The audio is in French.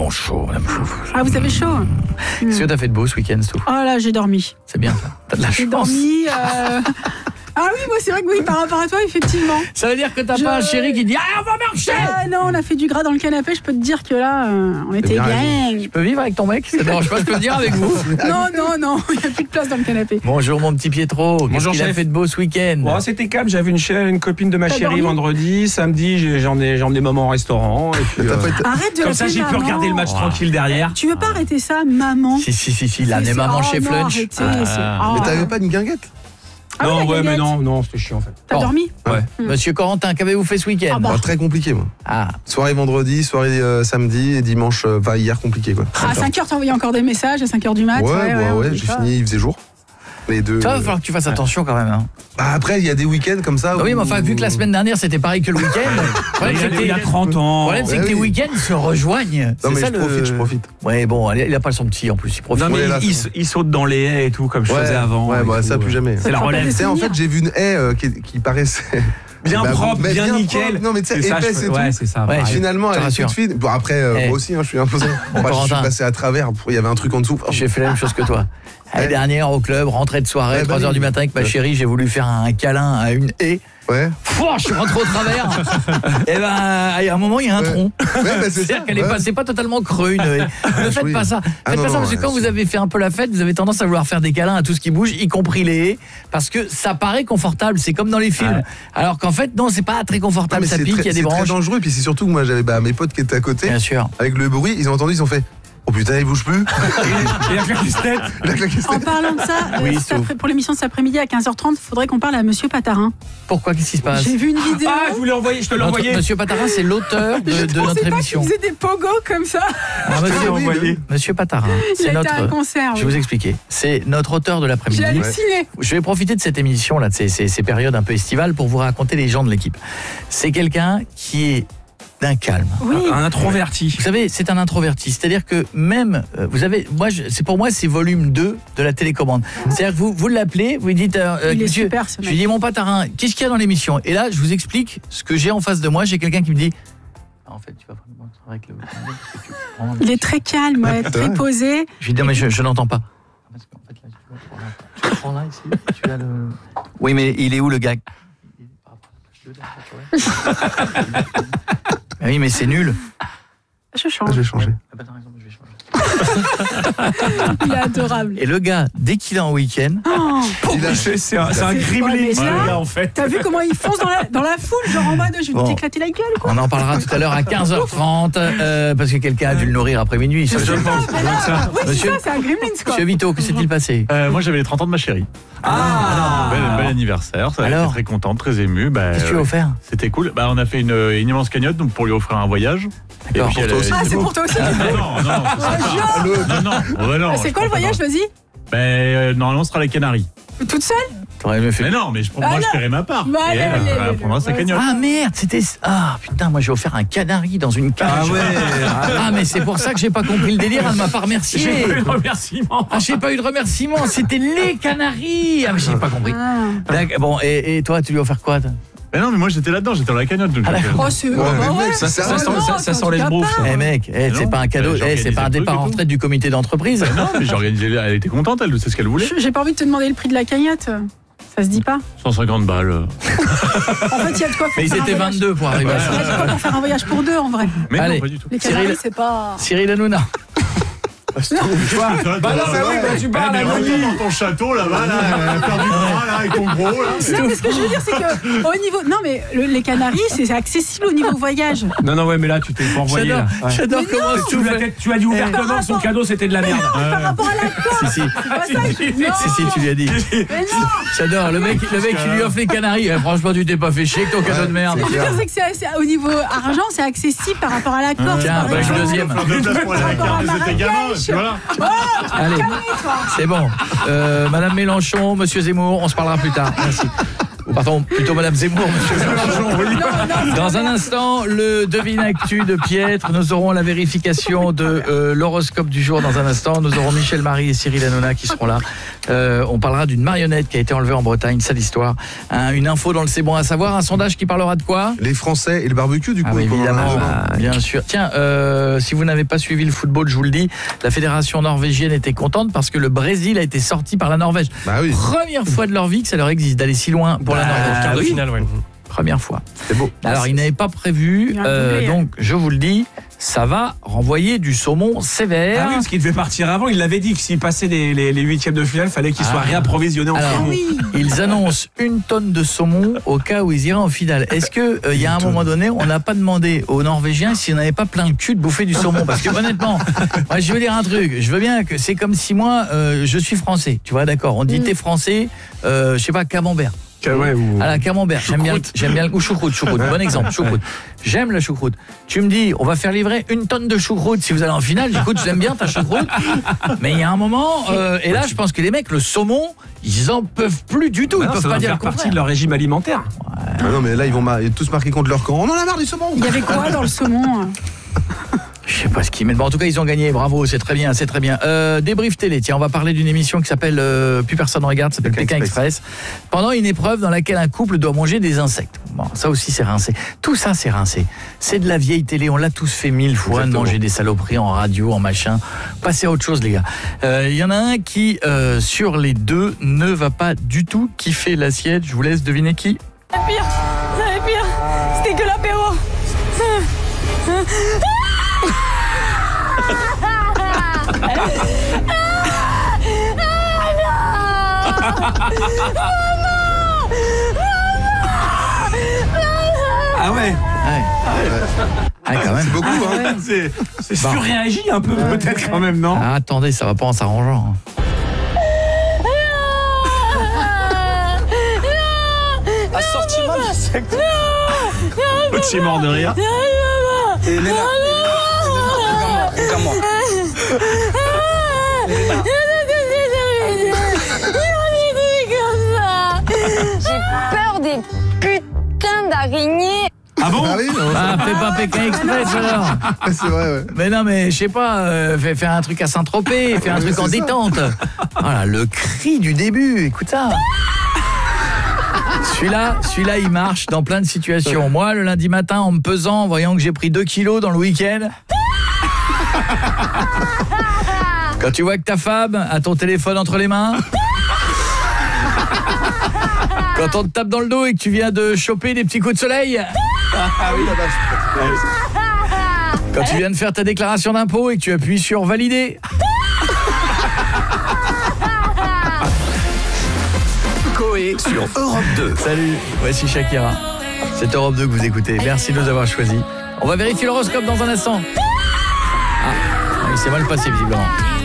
tellement chaud, madame Chouf. Ah, vous avez chaud. Qu'est-ce que t'as fait de beau ce week-end, Stouff? Oh là, j'ai dormi. C'est bien ça. T'as de la chance. J'ai dormi. Ah oui, moi c'est vrai que oui, par rapport à toi, effectivement. Ça veut dire que t'as pas un chéri qui dit on va marcher. Non, on a fait du gras dans le canapé. Je peux te dire que là, on était bien. Je peux vivre avec ton mec? Ça dérange pas, je peux venir avec vous? Non, il n'y a plus de place dans le canapé. Bonjour mon petit Pietro. Bonjour, qu'est-ce qu'il a fait de beau ce week-end? Bon, c'était calme, j'avais une copine de ma chérie vendredi, samedi j'ai emmené maman au restaurant et puis, arrête de comme ça j'ai pu regarder le match tranquille derrière. Tu veux pas arrêter ça, maman? Si, il a amené maman chez Flunch. Mais t'avais pas une guinguette? Non, ouais, mais non, c'était chiant en fait. T'as dormi? Ouais. Monsieur Corentin, qu'avez-vous fait ce week-end? Très compliqué, moi. Ah. Soirée vendredi, soirée samedi et dimanche, hier compliqué, quoi. À 5h, t'as envoyé encore des messages, à 5h du mat. Ouais, j'ai fini, il faisait jour. Les deux. Ça va falloir que tu fasses attention quand même. Hein. Bah après, il y a des week-ends comme ça. Oui, mais enfin, vu que la semaine dernière c'était pareil que le week-end. Il a 30 ans. Le problème, c'est que les week-ends se rejoignent. Non, mais ça, je profite. Ouais, bon, il a pas son petit en plus, il profite. Non, mais il saute dans les haies et tout, comme je faisais avant. Ouais, bah ça, plus jamais. C'est la relève. En fait, j'ai vu une haie qui paraissait. Bien propre, bien nickel. Propre. Non, mais tu sais, épaisse et tout. Ouais, c'est ça. Ouais, finalement, elle est toute fine. Bon, après, moi aussi, je suis imposant. Je suis passé à travers. Il y avait un truc en dessous. J'ai fait la même chose que toi. L'année dernière, au club, rentrée de soirée, 3h du matin avec ma chérie, j'ai voulu faire un câlin à une haie. Ouais. Je suis rentré au travers. Et ben, il y a un moment, il y a un tronc. C'est-à-dire qu'elle est passée pas totalement creux une haie. Ne faites pas ça. Faites pas ça parce que quand vous avez fait un peu la fête, vous avez tendance à vouloir faire des câlins à tout ce qui bouge, y compris les haies, parce que ça paraît confortable. C'est comme dans les films. Alors qu'en fait, non, c'est pas très confortable. Ça pique, il y a des branches. C'est très dangereux. Puis c'est surtout que moi, j'avais mes potes qui étaient à côté. Bien sûr. Avec le bruit, ils ont entendu, ils ont fait. Oh putain, il bouge plus. Il a claqué tête. En parlant de ça, pour l'émission de cet après-midi à 15h30, il faudrait qu'on parle à Monsieur Patarin. Pourquoi? Qu'est-ce qui se passe? J'ai vu une vidéo. Ah, je te l'ai envoyé. Monsieur Patarin, c'est l'auteur de notre émission. Je pensais pas qu'il faisait des pogos comme ça. Monsieur Patarin, c'est notre... un concert. Je vais vous expliquer. C'est notre auteur de l'après-midi. J'ai halluciné. Je vais profiter de cette émission, là, de ces périodes un peu estivales, pour vous raconter les gens de l'équipe. C'est quelqu'un qui est d'un calme. Oui. Un introverti. Vous savez, c'est un introverti. C'est-à-dire que même, vous avez, pour moi, c'est volume 2 de la télécommande. C'est-à-dire que vous l'appelez, vous lui dites, il est super, ce mec. je lui dis, mon Patarin, qu'est-ce qu'il y a dans l'émission? Et là, je vous explique ce que j'ai en face de moi. J'ai quelqu'un qui me dit, en fait, tu vas vraiment travailler avec le... Il est très calme, très posé. Je lui dis, non, mais je n'entends pas. Parce qu'en fait, là, tu le prends là, ici, tu as le... Oui, mais il est où le gag? Oui, mais c'est nul. Je change. Je vais changer. Ah bah t'as raison, je vais changer. Il est adorable. Et le gars, dès qu'il est en week-end, c'est un gremlin, ce gars, en fait. T'as vu comment il fonce dans la foule, genre en mode je vais t'éclater la gueule, quoi. On en parlera tout à l'heure à 15h30 parce que quelqu'un a dû le nourrir après minuit. Je pense. Oui, c'est ça, c'est un gremlin, quoi. Monsieur Vito, que s'est-il passé? Moi j'avais les 30 ans de ma chérie. Bel anniversaire, ça a été très contente, très émue. Qu'est-ce que tu lui as offert? C'était cool. On a fait une immense cagnotte donc pour lui offrir un voyage. D'accord. C'est pour toi aussi. Non. C'est quoi le voyage, vas-y? Normalement ce sera les Canaries. Toute seule? Mais non, mais moi je paierai ma part. Et elle prendra sa cagnotte. Ah merde, c'était... Ah putain, moi j'ai offert un canari dans une cage. Ah ouais. Ah mais c'est pour ça que j'ai pas compris le délire, elle m'a pas remercié. J'ai pas eu de remerciement. Ah, j'ai pas eu de remerciement, c'était les canaris. Ah mais j'ai pas compris. Bon, et toi, tu lui as offert quoi? Mais non, mais moi j'étais là-dedans, j'étais dans la cagnotte. Donc Oh, c'est... Ça sent les broufs. Mec, c'est pas un cadeau, c'est pas un départ en retraite du comité d'entreprise. Non, mais j'ai organisé, elle était contente, elle sait ce qu'elle voulait. J'ai pas envie de te demander le prix de la cagnotte. Ça se dit pas? 150 balles. En fait, il y a de quoi faire. Mais ils étaient 22 pour arriver à ça. Il y a de quoi pour faire un voyage pour deux, en vrai. Mais allez, non, pas du tout. Les Canaries, c'est pas... Cyril Hanouna. Tu parles dans ton château là-bas, faire du bras là avec ton gros là. Non, mais ce que je veux dire, c'est que au niveau, non mais les Canaries, c'est accessible au niveau voyage. Non, ouais, mais là tu t'es pas envoyé. J'adore comment tu as dit ouvertement que son cadeau c'était de la merde. Par rapport à la Corse. Si, tu lui as dit. Mais non. J'adore, le mec qui lui offre les Canaries. Franchement, tu t'es pas fait chier avec ton cadeau de merde. Ce que je veux dire, c'est que c'est au niveau argent, c'est accessible par rapport à la Corse. Tiens, je suis deuxième. Voilà. Allez, c'est bon. Madame Mélenchon, Monsieur Zemmour, on se parlera plus tard. Merci. Pardon, plutôt Madame Zemmour, monsieur Mélenchon. Dans un instant, le Devine Actu de Pietre. Nous aurons la vérification de l'horoscope du jour dans un instant. Nous aurons Michel Marie et Cyril Hanouna qui seront là. On parlera d'une marionnette qui a été enlevée en Bretagne, sale histoire. Une info dans le C'est bon à savoir, un sondage qui parlera de quoi ? Les Français et le barbecue, du coup. Oui, évidemment, bien sûr. Tiens, si vous n'avez pas suivi le football, je vous le dis, la fédération norvégienne était contente parce que le Brésil a été sorti par la Norvège. Première fois de leur vie que ça leur existe d'aller si loin pour la Norvège. Quart de finale, ouais. Première fois. C'est beau. Alors, ils n'avaient pas prévu, donc je vous le dis, ça va renvoyer du saumon sévère. Ah oui, parce qu'il devait partir avant. Il l'avait dit que s'il passait les huitièmes de finale, il fallait qu'il soit réapprovisionné en saumon. Ils annoncent 1 tonne de saumon au cas où ils iraient en finale. Est-ce que il y a un moment donné, on n'a pas demandé aux Norvégiens s'ils n'avaient pas plein le cul de bouffer du saumon? Parce que honnêtement, moi, je veux dire un truc. Je veux bien que c'est comme si moi, je suis français. Tu vois, d'accord. On dit t'es français, je sais pas, camembert. Camembert, j'aime bien ou choucroute, bon exemple, choucroute. J'aime la choucroute. Tu me dis, on va faire livrer 1 tonne de choucroute si vous allez en finale. J'écoute, j'aime bien ta choucroute. Mais il y a un moment, et là, je pense que les mecs, le saumon, ils en peuvent plus du tout. Ils peuvent pas dire le contraire. Partie de leur régime alimentaire. Ah non, mais là, ils vont tous marquer contre leur camp. On en a marre du saumon. Il y avait quoi dans le saumon? Je sais pas ce qu'ils mettent. Bon, en tout cas, ils ont gagné. Bravo, c'est très bien, c'est très bien. Débrief télé. Tiens, on va parler d'une émission qui s'appelle plus personne regarde, ça s'appelle Pékin Express. Pendant une épreuve dans laquelle un couple doit manger des insectes. Bon, ça aussi c'est rincé. Tout ça c'est rincé. C'est de la vieille télé, on l'a tous fait 1000 fois. Exactement. De manger des saloperies en radio, en machin. Passez à autre chose les gars. Il y en a un qui sur les deux ne va pas du tout kiffer l'assiette. Je vous laisse deviner qui. C'est pire. C'était que l'apéro. Ah ouais. Quand même. C'est beaucoup, hein. C'est surréagi un peu, peut-être quand même, non? Attendez, ça va pas en s'arrangeant. Assortiment d'insectes. Tu es mort de rire. Et Léna, regarde-moi. j'ai peur des putains d'araignées. Ah bon? Fais pas Pékin Express alors. C'est vrai, ouais. Mais non, mais je sais pas, fais un truc à Saint-Tropez, fais un truc en détente. Voilà, le cri du début, écoute ça. Celui-là, il marche dans plein de situations. Moi, le lundi matin, en me pesant, en voyant que j'ai pris 2 kilos dans le week-end. Quand tu vois que ta femme a ton téléphone entre les mains. Quand on te tape dans le dos et que tu viens de choper des petits coups de soleil. Quand tu viens de faire ta déclaration d'impôt et que tu appuies sur valider. Coé sur Europe 2. Salut, voici Shakira. C'est Europe 2 que vous écoutez. Merci de nous avoir choisis. On va vérifier l'horoscope dans un instant. Il s'est mal passé visiblement.